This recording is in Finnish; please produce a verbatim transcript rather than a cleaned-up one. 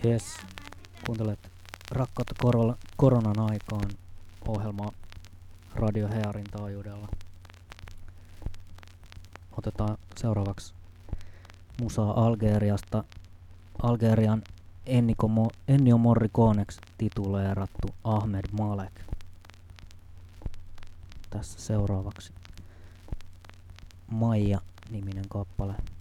Yes, kuuntelet Rakkautta korolla, koronan aikaan ohjelmaa Radio Hearin taajuudella. Otetaan seuraavaksi musaa Algeriasta. Algerian Ennio, Ennio Morriconeksi tituleerattu Ahmed Malek. Tässä seuraavaksi Maija-niminen kappale.